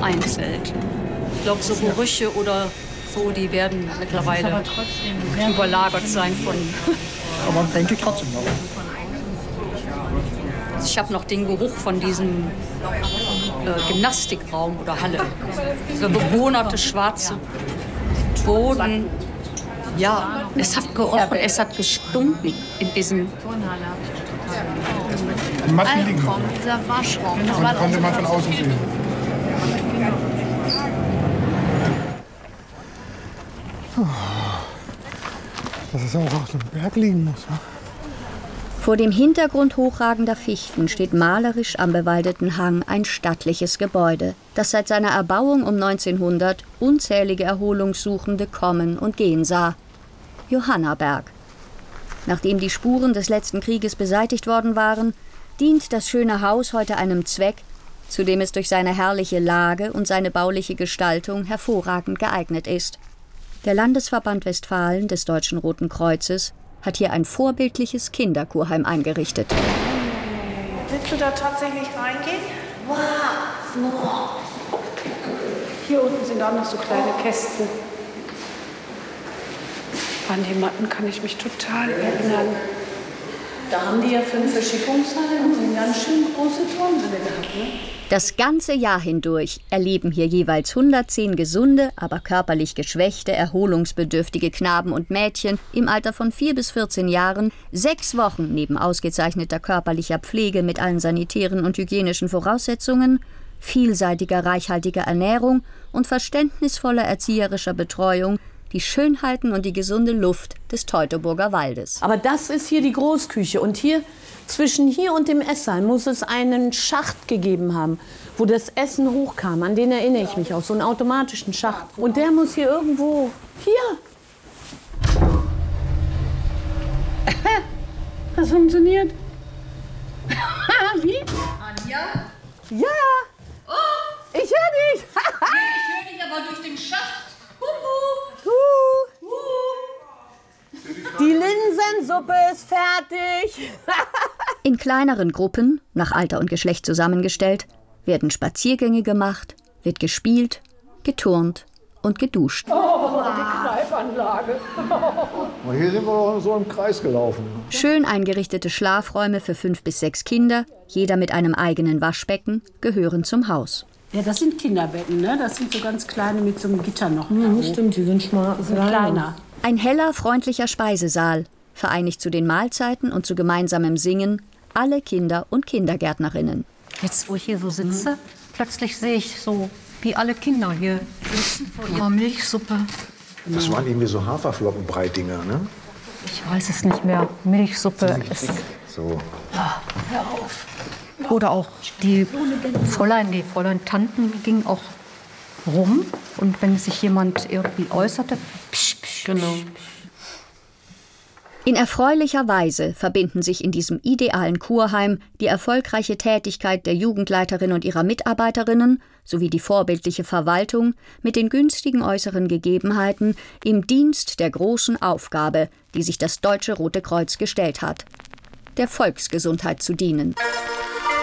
vereinzelt. Ich glaube, so Gerüche oder so, die werden mittlerweile überlagert sein von... Aber denke ich trotzdem noch. Ich habe noch den Geruch von diesem Gymnastikraum oder Halle. So bewohnerte schwarze Boden. Ja, es hat gerochen, es hat gestunken in diesem... Matten liegen. Dieser Waschraum. Das konnte man von außen sehen. Dass es auch auf dem Berg liegen muss. Ne? Vor dem Hintergrund hochragender Fichten steht malerisch am bewaldeten Hang ein stattliches Gebäude, das seit seiner Erbauung um 1900 unzählige Erholungssuchende kommen und gehen sah. Johannaberg. Nachdem die Spuren des letzten Krieges beseitigt worden waren, dient das schöne Haus heute einem Zweck, zu dem es durch seine herrliche Lage und seine bauliche Gestaltung hervorragend geeignet ist. Der Landesverband Westfalen des Deutschen Roten Kreuzes hat hier ein vorbildliches Kinderkurheim eingerichtet. Willst du da tatsächlich reingehen? Wow! Hier unten sind auch noch so kleine Kästen. An die Matten kann ich mich total erinnern. Da haben die ja 5 Verschickungshallen und ganz schön große Turnhalle gehabt, ne? Das ganze Jahr hindurch erleben hier jeweils 110 gesunde, aber körperlich geschwächte, erholungsbedürftige Knaben und Mädchen im Alter von 4 bis 14 Jahren 6 Wochen neben ausgezeichneter körperlicher Pflege mit allen sanitären und hygienischen Voraussetzungen, vielseitiger, reichhaltiger Ernährung und verständnisvoller erzieherischer Betreuung die Schönheiten und die gesunde Luft des Teutoburger Waldes. Aber das ist hier die Großküche und hier zwischen hier und dem Esssaal muss es einen Schacht gegeben haben, wo das Essen hochkam. An den erinnere ich mich auch, so einen automatischen Schacht. Und der muss hier irgendwo, hier. Das funktioniert. Wie? Anja? Ja. Oh! Ich höre dich. Ich höre dich aber durch den Schacht. Die Linsensuppe ist fertig. In kleineren Gruppen, nach Alter und Geschlecht zusammengestellt, werden Spaziergänge gemacht, wird gespielt, geturnt und geduscht. Oh, die Kneifanlage. Und hier sind wir noch so im Kreis gelaufen. Schön eingerichtete Schlafräume für 5 bis 6 Kinder, jeder mit einem eigenen Waschbecken, gehören zum Haus. Ja, das sind Kinderbetten, ne? Das sind so ganz kleine mit so einem Gitter noch. Ja, stimmt, die sind schmal, sind kleiner. Ein heller, freundlicher Speisesaal vereinigt zu den Mahlzeiten und zu gemeinsamem Singen alle Kinder und Kindergärtnerinnen. Jetzt, wo ich hier so sitze, plötzlich sehe ich so, wie alle Kinder hier sitzen vor ihrer Milchsuppe. Das waren irgendwie so Haferflockenbrei-Dinger, ne? Ich weiß es nicht mehr. Milchsuppe ist... So. Hör auf. Oder auch die Fräulein Tanten gingen auch rum. Und wenn sich jemand irgendwie äußerte, psch, psch, genau. In erfreulicher Weise verbinden sich in diesem idealen Kurheim die erfolgreiche Tätigkeit der Jugendleiterin und ihrer Mitarbeiterinnen sowie die vorbildliche Verwaltung mit den günstigen äußeren Gegebenheiten im Dienst der großen Aufgabe, die sich das Deutsche Rote Kreuz gestellt hat: der Volksgesundheit zu dienen.